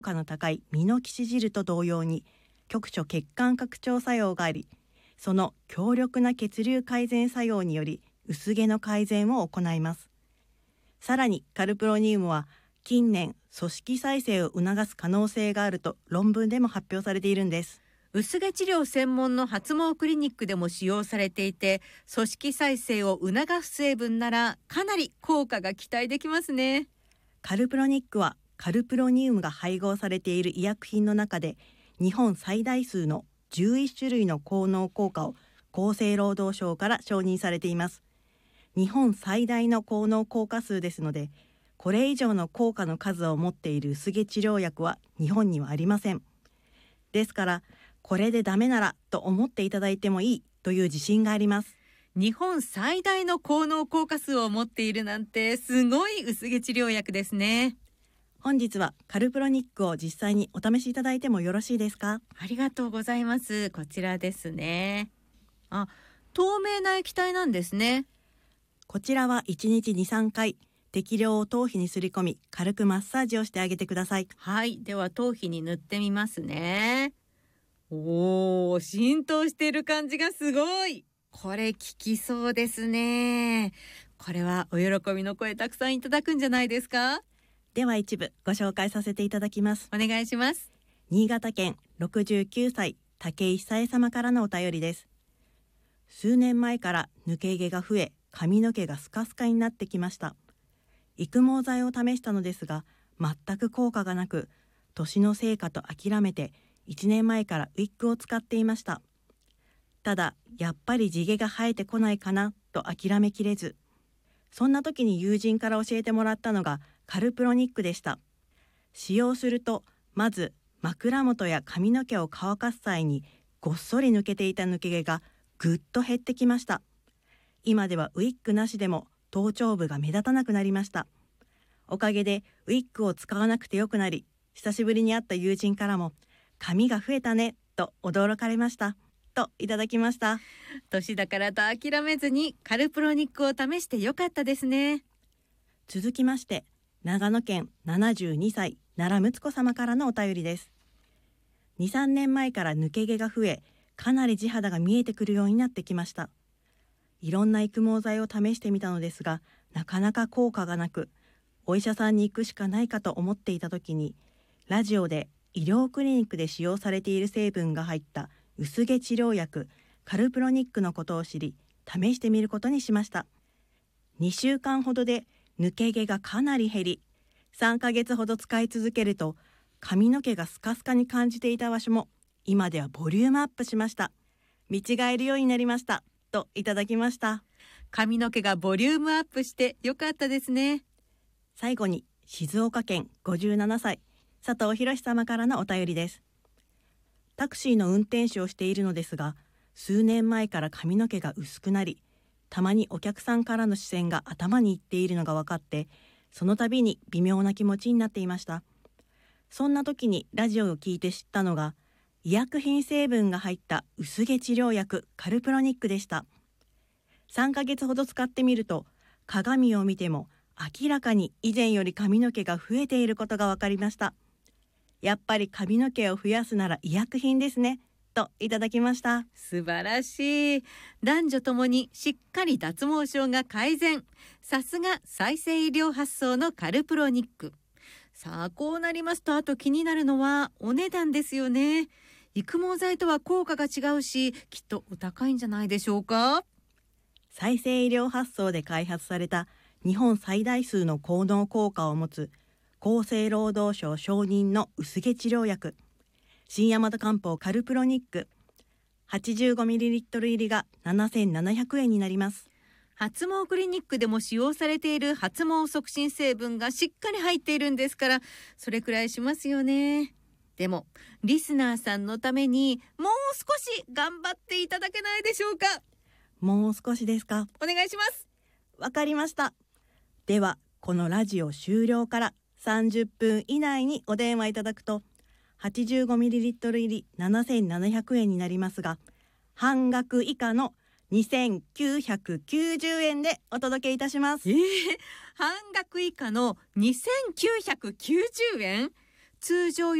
価の高いミノキシジルと同様に局所血管拡張作用があり、その強力な血流改善作用により薄毛の改善を行います。さらにカルプロニウムは近年組織再生を促す可能性があると論文でも発表されているんです。 薄毛治療専門の発毛クリニックでも使用されていて、組織再生を促す成分ならかなり効果が期待できますね。 カルプロニックはカルプロニウムが配合されている医薬品の中で日本最大数の11種類の効能効果を厚生労働省から承認されています。日本最大の効能効果数ですので、これ以上の効果の数を持っている薄毛治療薬は日本にはありません。ですからこれでダメならと思っていただいてもいいという自信があります。 日本最大の効能効果数を持っているなんてすごい薄毛治療薬ですね。 本日はカルプロニックを実際にお試しいただいてもよろしいですか？ ありがとうございます。こちらですね。透明な液体なんですね。 こちらは1日 2,3 回適量を頭皮にすり込み軽くマッサージをしてあげてください。 はい、では頭皮に塗ってみますね。おー、浸透している感じがすごい。これ効きそうですね。これはお喜びの声たくさんいただくんじゃないですか？ では一部ご紹介させていただきます。 お願いします。 新潟県69歳武井久江様からのお便りです。数年前から抜け毛が増え髪の毛がスカスカになってきました。育毛剤を試したのですが全く効果がなく、年のせいかと諦めて1年前からウィッグを使っていました。ただやっぱり地毛が生えてこないかなと諦めきれず、そんな時に友人から教えてもらったのがカルプロニックでした。使用するとまず枕元や髪の毛を乾かす際にごっそり抜けていた抜け毛がぐっと減ってきました。今ではウィッグなしでも頭頂部が目立たなくなりました。おかげでウィッグを使わなくてよくなり、久しぶりに会った友人からも髪が増えたねと驚かれましたといただきました。 年だからと諦めずにカルプロニックを試してよかったですね。 続きまして長野県72歳奈良睦子様からのお便りです。 2,3 年前から抜け毛が増えかなり地肌が見えてくるようになってきました。いろんな育毛剤を試してみたのですがなかなか効果がなく、お医者さんに行くしかないかと思っていた時にラジオで医療クリニックで使用されている成分が入った薄毛治療薬カルプロニックのことを知り試してみることにしました。2週間ほどで抜け毛がかなり減り、3ヶ月ほど使い続けると髪の毛がスカスカに感じていた場所も今ではボリュームアップしました。見違えるようになりましたといただきました。 髪の毛がボリュームアップしてよかったですね。 最後に静岡県57歳佐藤博様からのお便りです。タクシーの運転手をしているのですが、数年前から髪の毛が薄くなり、たまにお客さんからの視線が頭にいっているのが分かって、その度に微妙な気持ちになっていました。そんな時にラジオを聞いて知ったのが、医薬品成分が入った薄毛治療薬カルプロニックでした。3ヶ月ほど使ってみると、鏡を見ても明らかに以前より髪の毛が増えていることが分かりました。やっぱり髪の毛を増やすなら医薬品ですねといただきました。 素晴らしい。男女ともにしっかり脱毛症が改善。さすが再生医療発想のカルプロニック。さあこうなりますと、あと気になるのはお値段ですよね。育毛剤とは効果が違うし、きっとお高いんじゃないでしょうか。 再生医療発想で開発された日本最大数の効能効果を持つ厚生労働省承認の薄毛治療薬新大和漢方カルプロニック 85ml 入りが7,700円になります。 発毛クリニックでも使用されている発毛促進成分がしっかり入っているんですから、それくらいしますよね。でもリスナーさんのためにもう少し頑張っていただけないでしょうか。 もう少しですか。 お願いします。 わかりました。ではこのラジオ終了から30分以内にお電話いただくと 85ml 入り7,700円になりますが、半額以下の2,990円でお届けいたします。 半額以下の2,990円。 通常